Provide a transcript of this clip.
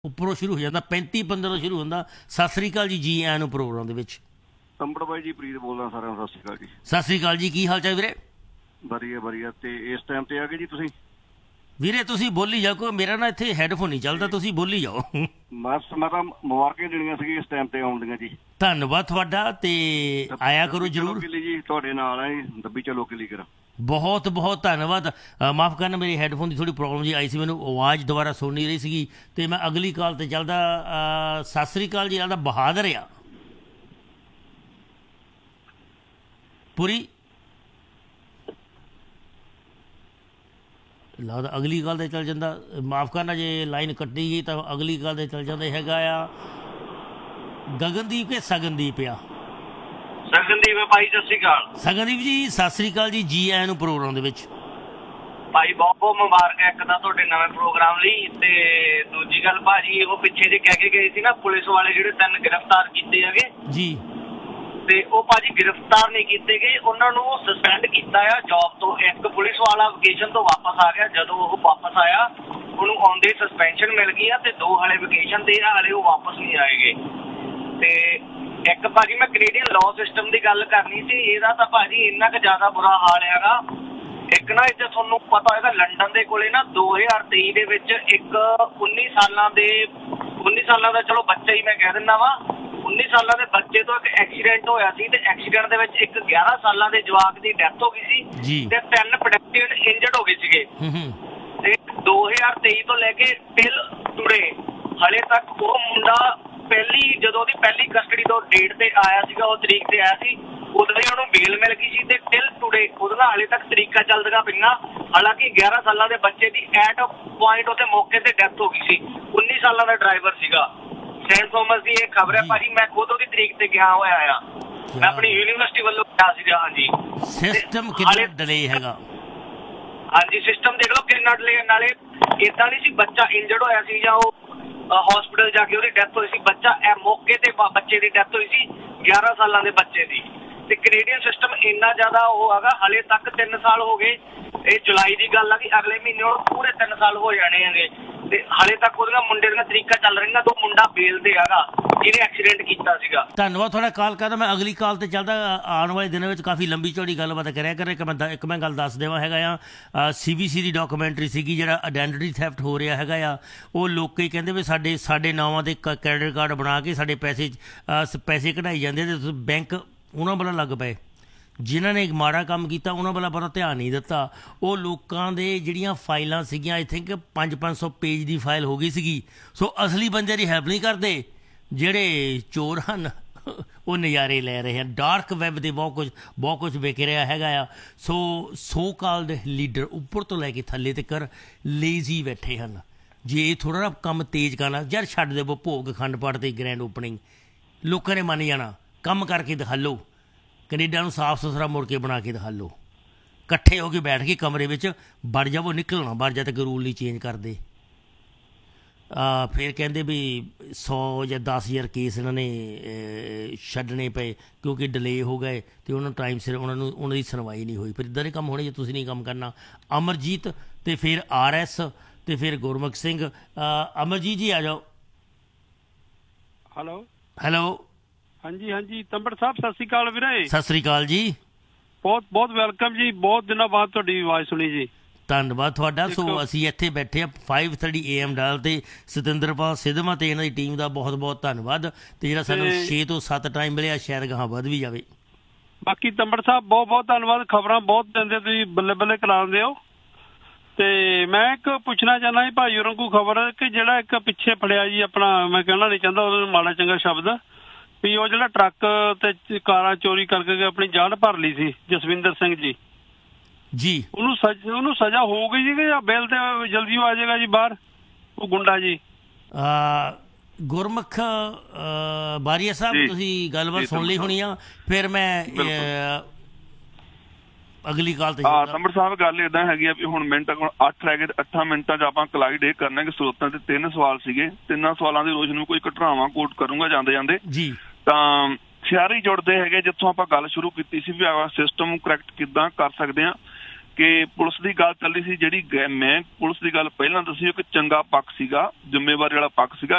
ਉੱਪਰੋਂ ਸ਼ੁਰੂ ਹੋ ਜਾਂਦਾ 35-15 ਤੋਂ ਸ਼ੁਰੂ ਹੁੰਦਾ। ਸਤਿ ਸ੍ਰੀ ਅਕਾਲ ਜੀ ਆਇਆਂ ਨੂੰ ਪ੍ਰੋਗਰਾਮ ਦੇ ਵਿੱਚ। ਤੰਬੜ ਬਾਈ ਜੀ ਪ੍ਰੀਤ ਬੋਲਦਾ ਸਾਰਿਆਂ ਨੂੰ ਸਤਿ ਸ਼੍ਰੀ ਅਕਾਲ ਜੀ। ਸਤਿ ਸ੍ਰੀ ਅਕਾਲ ਜੀ, ਕੀ ਹਾਲ ਚਾਲ ਵੀਰੇ? ਵਧੀਆ ਵਧੀਆ। ਤੇ ਇਸ ਟਾਈਮ ਤੇ ਆ ਗਏ ਜੀ ਤੁਸੀਂ? ਵੀਰੇ ਤੁਸੀਂ ਬੋਲੀ ਜਾਓ, ਕੋਈ ਮੇਰਾ ਨਾ ਇੱਥੇ ਹੈਡਫੋਨ ਨਹੀਂ ਚੱਲਦਾ, ਤੁਸੀਂ ਬੋਲੀ ਜਾਓ। ਬਸ ਮੈਂ ਤਾਂ ਮੁਬਾਰਕਾਂ ਦੇਣੀਆਂ ਸੀ ਇਸ ਟਾਈਮ ਤੇ ਆਉਣ ਦੀਆਂ ਜੀ। ਧੰਨਵਾਦ ਤੁਹਾਡਾ, ਤੇ ਆਇਆ ਕਰੋ ਜ਼ਰੂਰ ਜੀ, ਤੁਹਾਡੇ ਨਾਲ ਆ ਜੀ ਦੱਬੀ ਚਲੋ ਕਿਲੀ ਕਰ। ਬਹੁਤ ਬਹੁਤ ਧੰਨਵਾਦ। ਮਾਫ਼ ਕਰਨਾ, ਮੇਰੀ ਹੈਡਫੋਨ ਦੀ ਥੋੜ੍ਹੀ ਪ੍ਰੋਬਲਮ ਜੀ ਆਈ ਸੀ, ਮੈਨੂੰ ਆਵਾਜ਼ ਦੁਬਾਰਾ ਸੁਣ ਨਹੀਂ ਰਹੀ ਸੀਗੀ, ਅਤੇ ਮੈਂ ਅਗਲੀ ਕਾਲ 'ਤੇ ਚੱਲਦਾ। ਸਤਿ ਸ੍ਰੀ ਅਕਾਲ ਜੀ, ਲੱਗਦਾ ਬਹਾਦਰ ਆ ਪੂਰੀ, ਲੱਗਦਾ ਅਗਲੀ ਗੱਲ 'ਤੇ ਚੱਲ ਜਾਂਦਾ। ਮਾਫ਼ ਕਰਨਾ ਜੇ ਲਾਈਨ ਕੱਟੀ ਗਈ ਤਾਂ ਅਗਲੀ ਗੱਲ 'ਤੇ ਚੱਲ ਜਾਂਦਾ ਹੈਗਾ ਆ। ਗਗਨਦੀਪ ਕੇ ਸਗਨਦੀਪ ਆ? ਸਗਨਦੀਪ ਭਾਈ ਸਤਿ ਸ੍ਰੀ ਅਕਾਲ। ਸਗਨਦੀਪ ਜੀ ਸਤਿ ਸ੍ਰੀ ਅਕਾਲ ਜੀ ਆਇਆਂ ਨੂੰ ਪ੍ਰੋਗਰਾਮ ਦੇ ਵਿੱਚ। ਭਾਈ ਬਹੁਤ ਬਹੁਤ ਮੁਬਾਰਕਾਂ ਇੱਕ ਤਾਂ ਤੁਹਾਡੇ ਨਵੇਂ ਪ੍ਰੋਗਰਾਮ ਲਈ, ਤੇ ਦੂਜੀ ਗੱਲ ਭਾਜੀ ਉਹ ਪਿੱਛੇ ਜੇ ਕਹਿ ਕੇ ਗਏ ਸੀ ਨਾ ਪੁਲਿਸ ਵਾਲੇ ਜਿਹੜੇ 3 ਗ੍ਰਿਫਤਾਰ ਕੀਤੇ ਹੈਗੇ ਜੀ, ਤੇ ਉਹ ਭਾਜੀ ਗ੍ਰਿਫਤਾਰ ਨਹੀਂ ਕੀਤੇ ਗਏ, ਉਹਨਾਂ ਨੂੰ ਸਸਪੈਂਡ ਕੀਤਾ ਆ ਜੌਬ ਤੋਂ। ਇੱਕ ਪੁਲਿਸ ਵਾਲਾ ਵਕੇਸ਼ਨ ਤੋਂ ਵਾਪਸ ਆ ਗਿਆ, ਜਦੋਂ ਉਹ ਵਾਪਸ ਆਇਆ ਉਹਨੂੰ ਆਉਂਦੇ ਸਸਪੈਂਸ਼ਨ ਮਿਲ ਗਈ ਆ, ਤੇ 2 ਹਾਲੇ ਵਕੇਸ਼ਨ ਤੇ ਆ, ਹਾਲੇ ਉਹ ਵਾਪਸ ਨਹੀਂ ਆਏਗੇ। ਤੇ ਇੱਕ ਭਾਜੀ ਮੈਂ ਕੈਨੇਡੀਅਨ ਲਾਅ ਸਿਸਟਮ ਦੀ ਗੱਲ ਕਰਨੀ ਸੀ, ਇਹਦਾ ਤਾਂ ਭਾਜੀ ਇੰਨਾ ਕੁ ਜ਼ਿਆਦਾ ਬੁਰਾ ਹਾਲ ਹੈਗਾ। ਇੱਕ ਨਾ ਇੱਥੇ ਤੁਹਾਨੂੰ ਪਤਾ ਹੋਏਗਾ ਲੰਡਨ ਦੇ ਕੋਲੇ ਨਾ 2023 ਦੇ ਵਿੱਚ ਇੱਕ 19 ਸਾਲਾਂ ਦਾ ਚਲੋ ਬੱਚਾ ਹੀ ਮੈਂ ਕਹਿ ਦਿੰਦਾ ਵਾ, 19 ਸਾਲਾਂ ਦੇ ਬੱਚੇ ਤੋਂ ਇੱਕ ਐਕਸੀਡੈਂਟ ਹੋਇਆ ਸੀ, ਤੇ ਐਕਸੀਡੈਂਟ ਦੇ ਵਿੱਚ ਇੱਕ 11 ਸਾਲਾਂ ਦੇ ਜਵਾਕ ਦੀ ਡੈਥ ਹੋ ਗਈ ਸੀ, ਤੇ 3 ਪੈਡੈਸਟਰੀਅਨ ਇੰਜਰਡ ਹੋ ਗਏ ਸੀਗੇ। ਤੇ 2023 ਤੋਂ ਲੈ ਕੇ ਟਿਲ ਟੁਡੇ ਹਲੇ ਤੱਕ ਉਹ ਮੁੰਡਾ ਜਦੋਂ ਉਹਦੀ ਪਹਿਲੀ ਕਸਟਡੀ ਤੋਂ ਡੇਟ ਤੇ ਆਇਆ ਸੀਗਾ, ਉਹ ਤਰੀਕ ਤੇ ਆਇਆ ਸੀ, ਉਦੋਂ ਹੀ ਉਹਨੂੰ ਬੇਲ ਮਿਲ ਗਈ ਸੀ, ਤੇ ਟਿਲ ਟੁਡੇ ਉਹਦੇ ਨਾਲ ਹਾਲੇ ਤੱਕ ਤਰੀਕਾਂ ਚੱਲਦੀਆਂ ਪਈਆਂ। ਹਾਲਾਂਕਿ 11 ਸਾਲਾਂ ਦੇ ਬੱਚੇ ਦੀ ਐਟ ਪੁਆਇੰਟ ਉੱਥੇ ਮੌਕੇ ਤੇ ਡੈਥ ਹੋ ਗਈ ਸੀ, 19 ਸਾਲਾਂ ਦਾ ਡਰਾਈਵਰ ਸੀਗਾ। ਸੈਂਟ ਥੋਮਸ ਦੀ ਇਹ ਖਬਰ ਹੈ ਭਾਜੀ, ਮੈਂ ਖੁਦ ਉਹਦੀ ਤਰੀਕ ਤੇ ਗਿਆ ਹੋਇਆ ਆ, ਮੈਂ ਆਪਣੀ ਯੂਨੀਵਰਸਿਟੀ ਵੱਲੋਂ ਗਿਆ ਸੀਗਾ। ਹਾਂਜੀ, ਸਿਸਟਮ ਕਿੰਨਾ ਡਿਲੇ ਹੈਗਾ। ਹਾਂਜੀ, ਸਿਸਟਮ ਦੇਖ ਲਓ ਕਿੰਨਾ ਡਿਲੇ। ਨਾਲੇ ਏਦਾਂ ਨਹੀਂ ਸੀ ਬੱਚਾ ਇੰਜਰਡ ਹੋਇਆ ਸੀ ਜਾਂ ਉਹ ਹਸਪੀਟਲ ਜਾ ਕੇ ਉਹਦੀ ਡੈਥ ਹੋਈ ਸੀ, ਬੱਚਾ ਇਹ ਮੌਕੇ ਤੇ ਬੱਚੇ ਦੀ ਡੈਥ ਹੋਈ ਸੀ, 11 ਸਾਲਾਂ ਦੇ ਬੱਚੇ ਦੀ। ਤੇ ਕੈਨੇਡੀਅਨ ਸਿਸਟਮ ਇੰਨਾ ਜ਼ਿਆਦਾ ਉਹ ਹੈਗਾ, ਹਾਲੇ ਤੱਕ 3 ਸਾਲ ਹੋ ਗਏ, ਇਹ ਜੁਲਾਈ ਦੀ ਗੱਲ ਆ ਕਿ ਅਗਲੇ ਮਹੀਨੇ ਉਹ ਪੂਰੇ 3 ਸਾਲ ਹੋ ਜਾਣੇ ਹੈਗੇ, ਤੇ ਹਾਲੇ ਤੱਕ ਉਹਦੀਆਂ ਮੁੰਡੇ ਦੀਆਂ ਤਰੀਕਾਂ ਚੱਲ ਰਹੀਆਂ, ਤੇ ਮੁੰਡਾ ਬੇਲ ਤੇ ਹੈਗਾ ਜਿਹਨੇ ਐਕਸੀਡੈਂਟ ਕੀਤਾ ਸੀਗਾ। ਧੰਨਵਾਦ ਤੁਹਾਡਾ ਕਾਲ ਕਰਦਾ। ਮੈਂ ਅਗਲੀ ਕਾਲ ਤੇ ਚੱਲਦਾ। ਆਉਣ ਵਾਲੇ ਦਿਨਾਂ ਵਿੱਚ ਕਾਫੀ ਲੰਬੀ ਚੌੜੀ ਗੱਲਬਾਤ ਕਰਿਆ ਕਰੇ। ਇੱਕ ਮੈਂ ਗੱਲ ਦੱਸ ਦੇਵਾਂ ਹੈਗਾ ਆ, CBC ਦੀ ਡਾਕੂਮੈਂਟਰੀ ਸੀਗੀ, ਜਿਹੜਾ ਆਇਡੈਂਟੀਟੀ ਥੈਫਟ ਹੋ ਰਿਹਾ ਹੈਗਾ ਆ, ਉਹ ਲੋਕ ਕਹਿੰਦੇ ਵੀ ਸਾਡੇ ਨਾਵਾਂ ਦੇ ਕ੍ਰੈਡਿਟ ਕਾਰਡ ਬਣਾ ਕੇ ਸਾਡੇ ਪੈਸੇ ਕਢਾਈ ਜਾਂਦੇ, ਤੇ ਬੈਂਕ ਉਹਨਾਂ ਵੱਲੋਂ ਲੱਗ ਪਏ। ਜਿਨ੍ਹਾਂ ਨੇ ਮਾੜਾ ਕੰਮ ਕੀਤਾ ਉਹਨਾਂ ਵੱਲੋਂ ਬੜਾ ਧਿਆਨ ਨਹੀਂ ਦਿੱਤਾ। ਉਹ ਲੋਕਾਂ ਦੇ ਜਿਹੜੀਆਂ ਫਾਈਲਾਂ ਸੀਗੀਆਂ, I think 500 page the file ਹੋ ਗਈ ਸੀਗੀ। ਸੋ ਅਸਲੀ ਬੰਦੇ ਦੀ ਹੈਲਪ ਨਹੀਂ ਕਰਦੇ, ਜਿਹੜੇ ਚੋਰ ਹਨ ਉਹ ਨਜ਼ਾਰੇ ਲੈ ਰਹੇ ਹਨ। ਡਾਰਕ ਵੈਬ ਦੇ ਬਹੁਤ ਕੁਝ ਵਿਕ ਰਿਹਾ ਹੈਗਾ ਆ। ਸੋ ਕਾਲਡ ਲੀਡਰ ਉੱਪਰ ਤੋਂ ਲੈ ਕੇ ਥੱਲੇ ਤੱਕ ਲੇਜ਼ੀ ਬੈਠੇ ਹਨ। ਜੇ ਥੋੜ੍ਹਾ ਨਾ ਕੰਮ ਤੇਜ਼ ਕਰਨਾ, ਯਾਰ ਛੱਡ ਦੇਵੋ ਭੋਗ ਅਖੰਡ ਪਾਠ ਤੇ ਗ੍ਰੈਂਡ ਓਪਨਿੰਗ, ਲੋਕਾਂ ਨੇ ਮੰਨ ਜਾਣਾ। ਕੰਮ ਕਰਕੇ ਦਿਖਾ ਲਓ, ਕੈਨੇਡਾ ਨੂੰ ਸਾਫ ਸੁਥਰਾ ਮੁੜ ਕੇ ਬਣਾ ਕੇ ਦਿਖਾ ਲਓ। ਇਕੱਠੇ ਹੋ ਕੇ ਬੈਠ ਕੇ ਕਮਰੇ ਵਿੱਚ ਵੜ ਜਾਵੋ, ਨਿਕਲਣਾ ਬਾਹਰ ਜਾ ਤੱਕ ਰੂਲ ਨਹੀਂ ਚੇਂਜ ਕਰਦੇ। ਫਿਰ ਕਹਿੰਦੇ ਵੀ 100 ਜਾਂ 10,000 ਕੇਸ ਇਹਨਾਂ ਨੇ ਛੱਡਣੇ ਪਏ ਕਿਉਂਕਿ ਡਿਲੇ ਹੋ ਗਏ, ਅਤੇ ਉਹਨਾਂ ਨੂੰ ਟਾਈਮ ਸਿਰ ਉਹਨਾਂ ਦੀ ਸੁਣਵਾਈ ਨਹੀਂ ਹੋਈ। ਫਿਰ ਇੱਦਾਂ ਦੇ ਕੰਮ ਹੋਣੇ ਜੇ ਤੁਸੀਂ ਨਹੀਂ ਕੰਮ ਕਰਨਾ। ਅਮਰਜੀਤ ਅਤੇ ਫਿਰ RS ਅਤੇ ਫਿਰ ਗੁਰਮੁਖ ਸਿੰਘ। ਅਮਰਜੀਤ ਜੀ ਆ ਜਾਓ। ਹੈਲੋ। ਹਾਂਜੀ ਤੰਬੜ ਸਾਹਿਬ ਸਤਿ ਸ੍ਰੀ ਅਕਾਲ ਵੀਰੇ। ਸਤਿ ਸ੍ਰੀ ਅਕਾਲ ਜੀ। ਬਹੁਤ ਵੈਲਕਮ ਜੀ, ਬਹੁਤ ਦਿਨਾਂ ਬਾਅਦ ਤੁਹਾਡੀ ਆਵਾਜ਼ ਸੁਣੀ ਜੀ। ਧੰਨਵਾਦ ਤੁਹਾਡਾ। ਸੋ ਅਸੀਂ ਇੱਥੇ ਬੈਠੇ ਹਾਂ 5:30 AM ਡਾਲ ਤੇ ਸਤਿੰਦਰਪਾਲ ਸਿੱਧਵਾਂ ਤੇ ਇਹਨਾਂ ਦੀ ਟੀਮ ਦਾ ਬਹੁਤ ਬਹੁਤ ਧੰਨਵਾਦ। ਤੇ ਜਿਹੜਾ ਸਾਨੂੰ 6 ਤੋਂ 7 ਟਾਈਮ ਮਿਲਿਆ, ਸ਼ਾਇਦ ਗਾਹਾਂ ਵੱਧ ਵੀ ਜਾਵੇ। ਬਾਕੀ ਤੰਬੜ ਸਾਹਿਬ ਬਹੁਤ ਧੰਨਵਾਦ, ਖਬਰਾਂ ਬਹੁਤ ਦਿੰਦੇ ਤੁਸੀਂ, ਬੱਲੇ ਬੱਲੇ ਕਰਾਉਂਦੇ ਹੋ। ਤੇ ਮੈਂ ਇੱਕ ਪੁੱਛਣਾ ਚਾਹੁੰਦਾ ਜੀ ਭਾਈ ਹੋਰਾਂ ਕੋਲ ਖਬਰ ਕਿ ਜਿਹੜਾ ਇੱਕ ਪਿੱਛੇ ਫੜਿਆ ਜੀ ਆਪਣਾ, ਮੈਂ ਕਹਿਣਾ ਨਹੀਂ ਚਾਹੁੰਦਾ ਉਹਨੂੰ ਮਾੜਾ ਚੰਗਾ ਸ਼ਬਦ, ਵੀ ਉਹ ਜਿਹੜਾ ਟਰੱਕ ਤੇ ਕਾਰਾਂ ਚੋਰੀ ਕਰਕੇ ਆਪਣੀ ਜਾਨ ਭਰ ਲਈ ਸੀ, ਜਸਵਿੰਦਰ ਸਿੰਘ ਜੀ, ਉਹਨੂੰ ਸਜ਼ਾ ਹੋ ਗਈ ਜੀ ਜਾਂ ਬੇਲ ਤੇ ਜਲਦੀ ਆ ਜਾਏਗਾ ਜੀ ਬਾਹਰ ਉਹ ਗੁੰਡਾ ਜੀ? ਗੁਰਮੁਖ ਬਾਰੀਆ ਸਾਹਿਬ, ਤੁਸੀਂ ਗੱਲਬਾਤ ਸੁਣ ਲਈ ਹੋਣੀ ਆ। ਫਿਰ ਮੈਂ ਅਗਲੀ ਕਾਲ ਤੇ। ਤੰਬੜ ਸਾਹਿਬ ਗੱਲ ਏਦਾਂ ਹੈਗੀ ਆ ਵੀ ਹੁਣ 8 ਰਹਿ ਗਏ, 8 ਮਿੰਟਾਂ 'ਚ ਆਪਾਂ ਕਲਾਈਡ ਇਹ ਕਰਨਾ ਕਿ ਸਰੋਤਾਂ ਤੇ 3 ਸਵਾਲ ਸੀਗੇ, 3 ਸਵਾਲਾਂ ਦੀ ਰੋਸ਼ਨੀ ਨੂੰ ਕੋਈ ਘਟਨਾਵਾਂ ਕੋਟ ਕਰੂੰਗਾ ਜਾਂਦੇ ਜੀ। ਤਾਂ ਸਿਆਰੀ ਜੁੜਦੇ ਹੈਗੇ ਜਿੱਥੋਂ ਆਪਾਂ ਗੱਲ ਸ਼ੁਰੂ ਕੀਤੀ ਸੀ ਵੀ ਸਿਸਟਮ ਨੂੰ ਕਰੈਕਟ ਕਿੱਦਾਂ ਕਰ ਸਕਦੇ ਹਾਂ। ਕਿ ਪੁਲਿਸ ਦੀ ਗੱਲ ਚੱਲੀ ਸੀ, ਜਿਹੜੀ ਮੈਂ ਪੁਲਿਸ ਦੀ ਗੱਲ ਪਹਿਲਾਂ ਦੱਸੀ, ਇੱਕ ਚੰਗਾ ਪੱਖ ਸੀਗਾ, ਜ਼ਿੰਮੇਵਾਰੀ ਵਾਲਾ ਪੱਖ ਸੀਗਾ।